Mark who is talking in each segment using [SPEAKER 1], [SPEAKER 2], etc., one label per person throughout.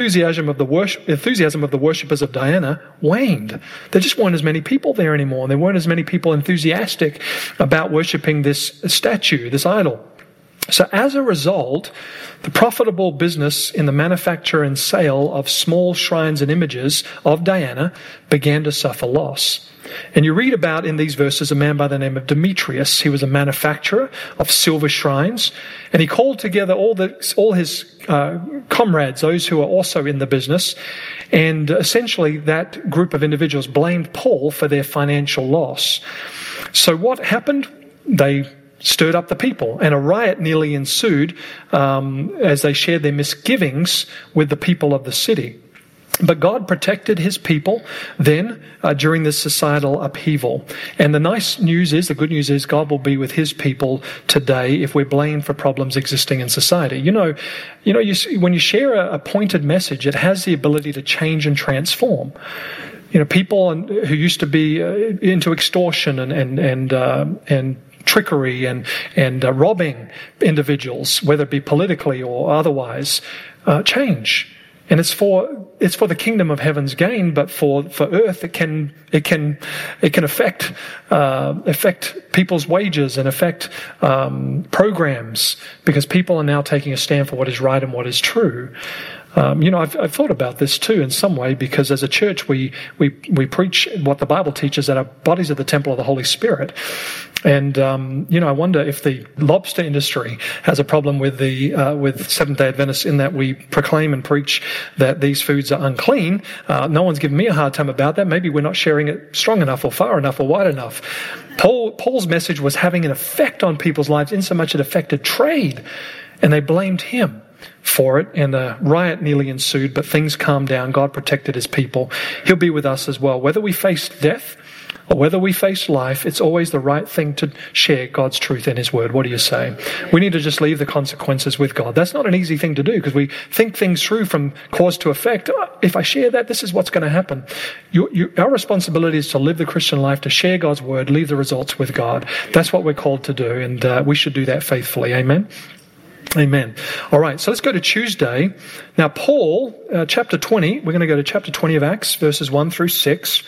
[SPEAKER 1] enthusiasm of the worshippers of Diana waned. There just weren't as many people there anymore. There weren't as many people enthusiastic about worshipping this statue, this idol. So as a result, the profitable business in the manufacture and sale of small shrines and images of Diana began to suffer loss. And you read about in these verses a man by the name of Demetrius. He was a manufacturer of silver shrines, and he called together all his comrades, those who were also in the business, and essentially that group of individuals blamed Paul for their financial loss. So what happened? They stirred up the people, and a riot nearly ensued as they shared their misgivings with the people of the city. But God protected his people then during this societal upheaval. And the good news is God will be with his people today if we're blamed for problems existing in society. When you share a pointed message, it has the ability to change and transform. People who used to be into extortion and trickery and robbing individuals, whether it be politically or otherwise, change. And it's for the kingdom of heaven's gain, but for earth it can affect people's wages and affect programs, because people are now taking a stand for what is right and what is true. I've thought about this too in some way, because as a church we preach what the Bible teaches, that our bodies are the temple of the Holy Spirit. And I wonder if the lobster industry has a problem with Seventh-day Adventists, in that we proclaim and preach that these foods are unclean. No one's given me a hard time about that. Maybe we're not sharing it strong enough or far enough or wide enough. Paul's message was having an effect on people's lives, in so much it affected trade, and they blamed him for it, and the riot nearly ensued, but things calmed down. God protected his people. He'll be with us as well. Whether we face death or whether we face life, it's always the right thing to share God's truth in his word. What do you say? We need to just leave the consequences with God. That's not an easy thing to do, because we think things through from cause to effect. If I share that, this is what's going to happen. Our responsibility is to live the Christian life, to share God's word, leave the results with God. That's what we're called to do, and we should do that faithfully. Amen? Amen. All right, so let's go to Tuesday. Now, Paul, chapter 20, we're going to go to chapter 20 of Acts, verses 1 through 6.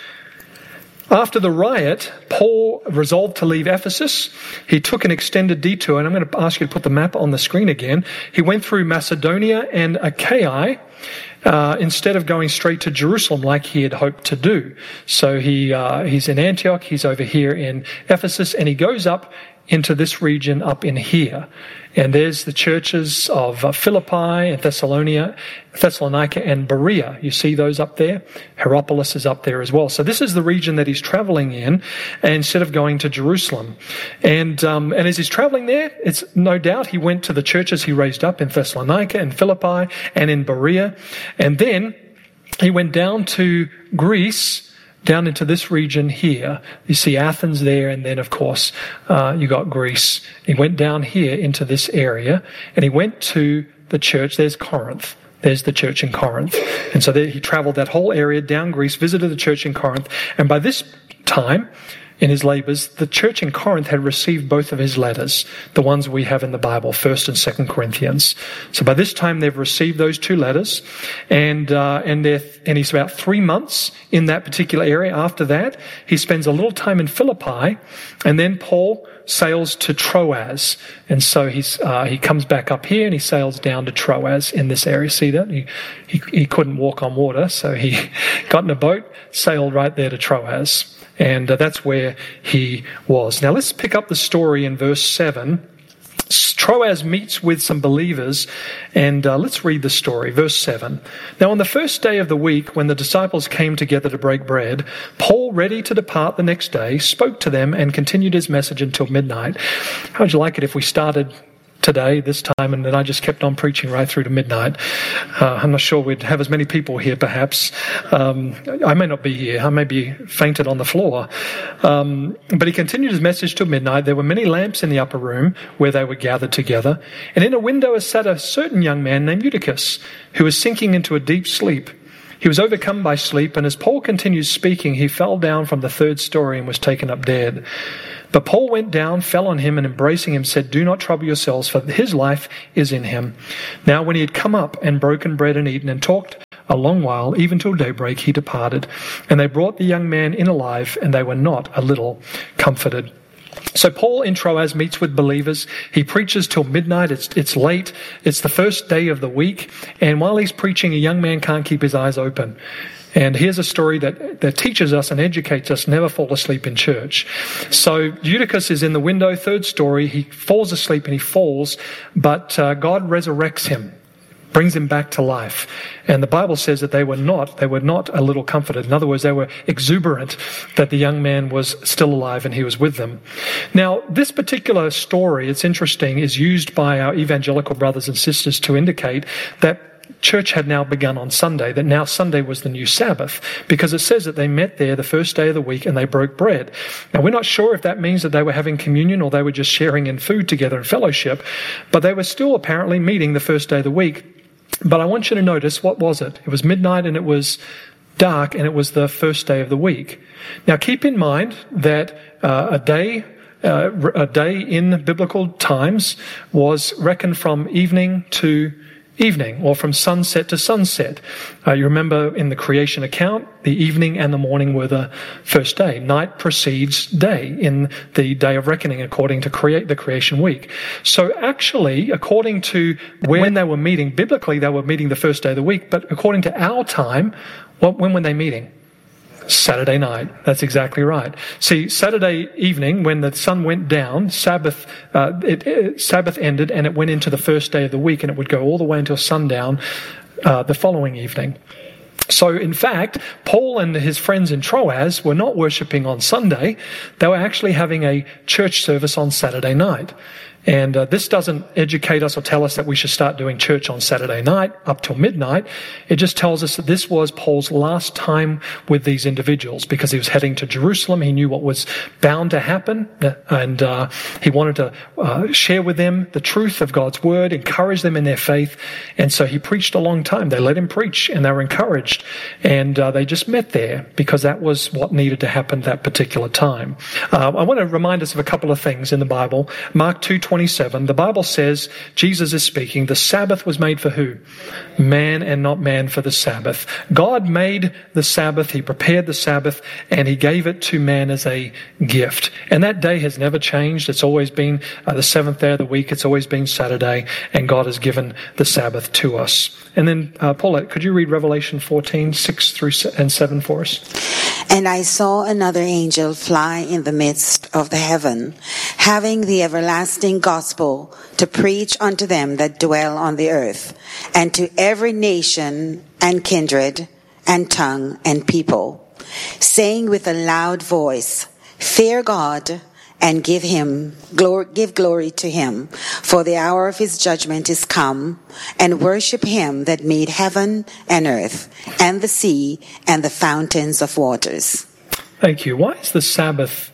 [SPEAKER 1] After the riot, Paul resolved to leave Ephesus. He took an extended detour, and I'm going to ask you to put the map on the screen again. He went through Macedonia and Achaia, instead of going straight to Jerusalem like he had hoped to do. So he's in Antioch, he's over here in Ephesus, and he goes up into this region up in here. And there's the churches of Philippi and Thessalonica and Berea. You see those up there? Hierapolis is up there as well. So this is the region that he's traveling in, instead of going to Jerusalem. And as he's traveling there, it's no doubt he went to the churches he raised up in Thessalonica and Philippi and in Berea. And then he went down to Greece, down into this region here. You see Athens there, and then, of course, you got Greece. He went down here into this area, and he went to the church. There's Corinth. There's the church in Corinth. And so there he traveled that whole area down Greece, visited the church in Corinth, and by this time, in his labors, the church in Corinth had received both of his letters, the ones we have in the Bible, 1st and 2nd Corinthians. So by this time, they've received those two letters, and he's about 3 months in that particular area. After that, he spends a little time in Philippi, and then Paul sails to Troas. And so he comes back up here, and he sails down to Troas in this area. See that? He couldn't walk on water, so he got in a boat, sailed right there to Troas. And that's where he was. Now let's pick up the story in verse 7. Troas meets with some believers, and let's read the story. Verse 7. Now on the first day of the week, when the disciples came together to break bread, Paul, ready to depart the next day, spoke to them and continued his message until midnight. How would you like it if we started today, this time, and then I just kept on preaching right through to midnight? I'm not sure we'd have as many people here, perhaps. I may not be here. I may be fainted on the floor. But he continued his message till midnight. There were many lamps in the upper room where they were gathered together. And in a window sat a certain young man named Eutychus, who was sinking into a deep sleep. He was overcome by sleep, and as Paul continued speaking, he fell down from the 3rd story and was taken up dead. But Paul went down, fell on him, and embracing him said, "Do not trouble yourselves, for his life is in him." Now when he had come up and broken bread and eaten and talked a long while, even till daybreak, he departed. And they brought the young man in alive, and they were not a little comforted. So Paul in Troas meets with believers. He preaches till midnight. It's late. It's the first day of the week. And while he's preaching, a young man can't keep his eyes open. And here's a story that teaches us and educates us never fall asleep in church. So Eutychus is in the window, third story. He falls asleep and he falls, but God resurrects him, brings him back to life. And the Bible says that they were not a little comforted. In other words, they were exuberant that the young man was still alive and he was with them. Now, this particular story, it's interesting, is used by our evangelical brothers and sisters to indicate that church had now begun on Sunday, that now Sunday was the new Sabbath, because it says that they met there the first day of the week and they broke bread. Now, we're not sure if that means that they were having communion or they were just sharing in food together in fellowship, but they were still apparently meeting the first day of the week. But I want you to notice, what was it? It was midnight and it was dark and it was the first day of the week. Now, keep in mind that a day in biblical times was reckoned from evening to evening, or from sunset to sunset. You remember in the creation account, the evening and the morning were the first day. Night precedes day in the day of reckoning according to the creation week. So actually, according to when they were meeting, biblically they were meeting the first day of the week, but according to our time, when were they meeting? Saturday night. That's exactly right. See, Saturday evening, when the sun went down, Sabbath ended and it went into the first day of the week, and it would go all the way until sundown the following evening. So, in fact, Paul and his friends in Troas were not worshipping on Sunday. They were actually having a church service on Saturday night. And this doesn't educate us or tell us that we should start doing church on Saturday night up till midnight. It just tells us that this was Paul's last time with these individuals, because he was heading to Jerusalem. He knew what was bound to happen, and he wanted to share with them the truth of God's word, encourage them in their faith. And so he preached a long time. They let him preach and they were encouraged. And they just met there because that was what needed to happen that particular time. I want to remind us of a couple of things in the Bible. Mark 2:27, the Bible says, Jesus is speaking, the Sabbath was made for who? Man, and not man for the Sabbath. God made the Sabbath, he prepared the Sabbath, and he gave it to man as a gift. And that day has never changed. It's always been the seventh day of the week. It's always been Saturday, and God has given the Sabbath to us. And then, Paulette, could you read Revelation 14:6-7 for us?
[SPEAKER 2] And I saw another angel fly in the midst of the heaven, having the everlasting gospel to preach unto them that dwell on the earth, and to every nation and kindred and tongue and people, saying with a loud voice, Fear God, and give glory to him, for the hour of his judgment is come, and worship him that made heaven and earth, and the sea, and the fountains of waters.
[SPEAKER 1] Thank you. Why is the Sabbath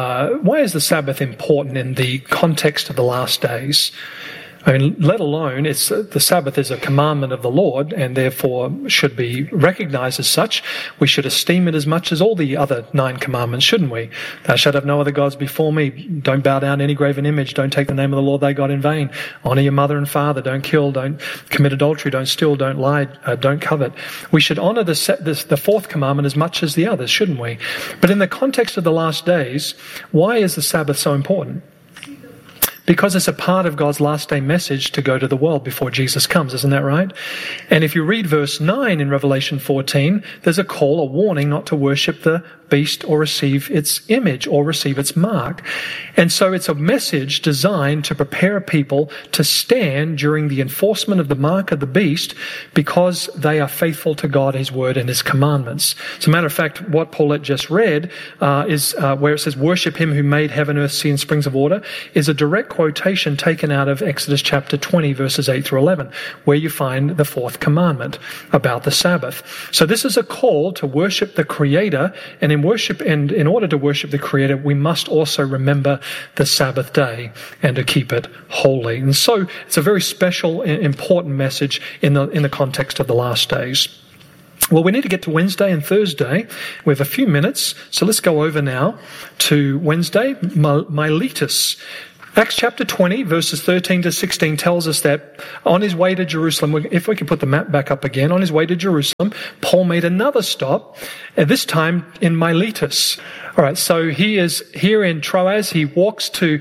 [SPEAKER 1] important in the context of the last days? I mean, let alone the Sabbath is a commandment of the Lord and therefore should be recognized as such. We should esteem it as much as all the other 9 commandments, shouldn't we? Thou shalt have no other gods before me. Don't bow down to any graven image. Don't take the name of the Lord thy God in vain. Honor your mother and father. Don't kill. Don't commit adultery. Don't steal. Don't lie. Don't covet. We should honor the 4th commandment as much as the others, shouldn't we? But in the context of the last days, why is the Sabbath so important? Because it's a part of God's last day message to go to the world before Jesus comes, isn't that right? And if you read verse 9 in Revelation 14, there's a call, a warning not to worship the beast or receive its image or receive its mark. And so it's a message designed to prepare people to stand during the enforcement of the mark of the beast because they are faithful to God, his word, and his commandments. As a matter of fact, what Paulette just read is where it says, worship him who made heaven, earth, sea, and springs of water, is a direct quotation taken out of Exodus chapter 20, verses 8 through 11, where you find the 4th commandment about the Sabbath. So this is a call to worship the Creator, and in order to worship the Creator, we must also remember the Sabbath day and to keep it holy. And so it's a very special, important message in the context of the last days. Well, we need to get to Wednesday and Thursday. We have a few minutes, so let's go over now to Wednesday, Miletus. Acts chapter 20, verses 13 to 16 tells us that on his way to Jerusalem, if we can put the map back up again, on his way to Jerusalem, Paul made another stop, and this time in Miletus. All right, so he is here in Troas. He walks to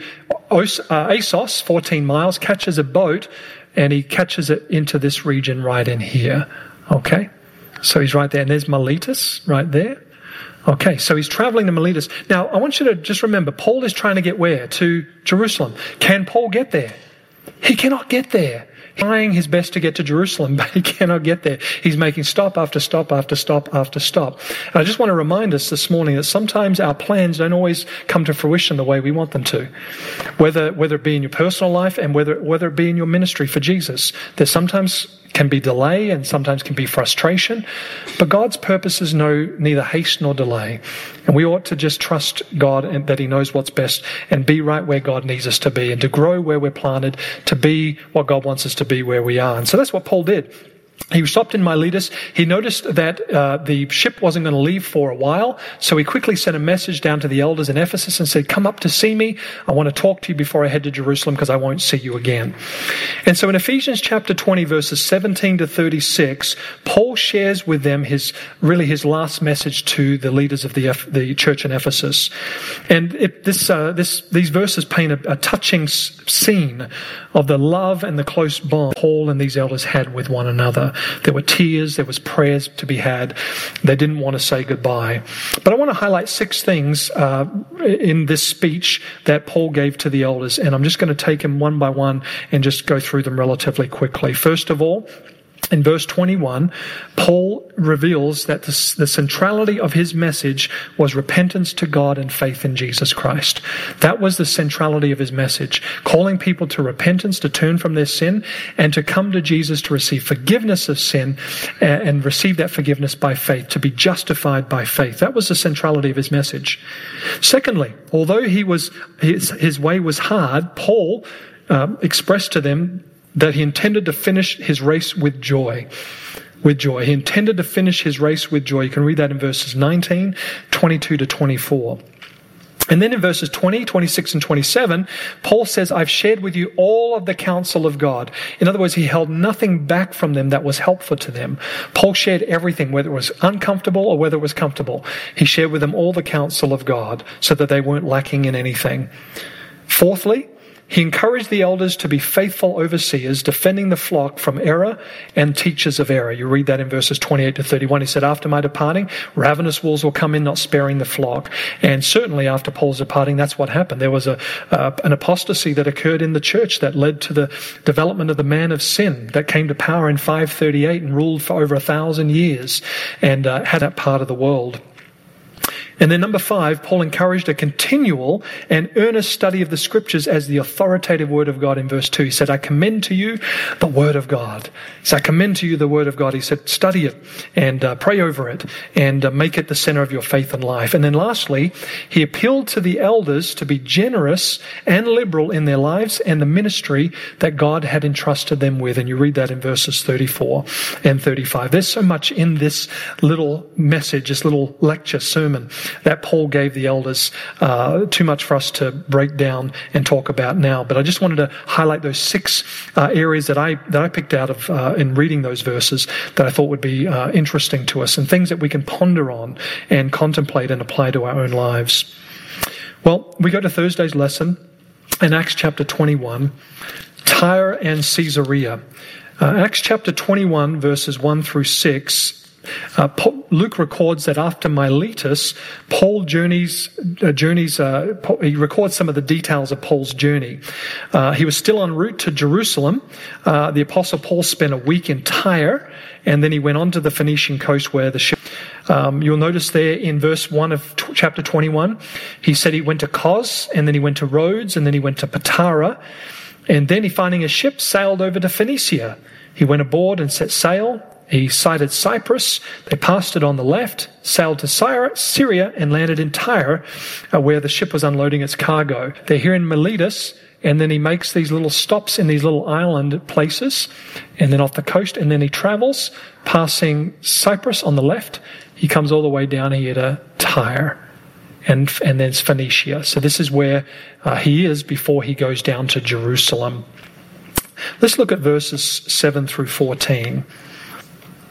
[SPEAKER 1] Assos, 14 miles, catches a boat, and he catches it into this region right in here. Okay, so he's right there, and there's Miletus right there. Okay, so he's traveling to Miletus. Now, I want you to just remember, Paul is trying to get where? To Jerusalem. Can Paul get there? He cannot get there. He's trying his best to get to Jerusalem, but he cannot get there. He's making stop after stop after stop after stop. And I just want to remind us this morning that sometimes our plans don't always come to fruition the way we want them to. Whether it be in your personal life and whether it be in your ministry for Jesus. There sometimes can be delay and sometimes can be frustration, but God's purposes know neither haste nor delay. And we ought to just trust God and that He knows what's best and be right where God needs us to be and to grow where we're planted, to be what God wants us to be where we are. And so that's what Paul did. He stopped in Miletus. He noticed that the ship wasn't going to leave for a while, so he quickly sent a message down to the elders in Ephesus and said, come up to see me. I want to talk to you before I head to Jerusalem because I won't see you again. And so in Ephesians chapter 20, verses 17 to 36, Paul shares with them his last message to the leaders of the church in Ephesus. And these verses paint a touching scene of the love and the close bond Paul and these elders had with one another. There were tears, there was prayers to be had. They didn't want to say goodbye. But I want to highlight 6 things in this speech that Paul gave to the elders, and I'm just going to take them one by one and just go through them relatively quickly. First of all, in verse 21, Paul reveals that the centrality of his message was repentance to God and faith in Jesus Christ. That was the centrality of his message, calling people to repentance, to turn from their sin, and to come to Jesus to receive forgiveness of sin and receive that forgiveness by faith, to be justified by faith. That was the centrality of his message. Secondly, although his way was hard, Paul expressed to them that he intended to finish his race with joy. With joy. He intended to finish his race with joy. You can read that in verses 19, 22 to 24. And then in verses 20, 26, and 27, Paul says, I've shared with you all of the counsel of God. In other words, he held nothing back from them that was helpful to them. Paul shared everything, whether it was uncomfortable or whether it was comfortable. He shared with them all the counsel of God so that they weren't lacking in anything. Fourthly, he encouraged the elders to be faithful overseers, defending the flock from error and teachers of error. You read that in verses 28 to 31. He said, after my departing, ravenous wolves will come in, not sparing the flock. And certainly after Paul's departing, that's what happened. There was an apostasy that occurred in the church that led to the development of the man of sin that came to power in 538 and ruled for over 1,000 years and had that part of the world. And then number 5, Paul encouraged a continual and earnest study of the Scriptures as the authoritative Word of God in verse 2. He said, I commend to you the Word of God. He said, I commend to you the Word of God. He said, study it and pray over it and make it the center of your faith and life. And then lastly, he appealed to the elders to be generous and liberal in their lives and the ministry that God had entrusted them with. And you read that in verses 34 and 35. There's so much in this little message, this little lecture sermon that Paul gave the elders, too much for us to break down and talk about now. But I just wanted to highlight those 6 areas that I picked out of in reading those verses that I thought would be interesting to us and things that we can ponder on and contemplate and apply to our own lives. Well, we go to Thursday's lesson in Acts chapter 21, Tyre and Caesarea. Acts chapter 21, verses 1 through 6. Luke records that after Miletus, Paul he records some of the details of Paul's journey. He was still en route to Jerusalem. The Apostle Paul spent a week in Tyre, and then he went on to the Phoenician coast where the ship. You'll notice there in verse 1 of chapter 21, he said he went to Kos, and then he went to Rhodes, and then he went to Patara, and then he, finding a ship, sailed over to Phoenicia. He went aboard and set sail. He sighted Cyprus. They passed it on the left, sailed to Syria, and landed in Tyre, where the ship was unloading its cargo. They're here in Miletus, and then he makes these little stops in these little island places, and then off the coast, and then he travels, passing Cyprus on the left. He comes all the way down here to Tyre. and there's Phoenicia. So this is where he is before he goes down to Jerusalem. Let's look at verses 7 through 14.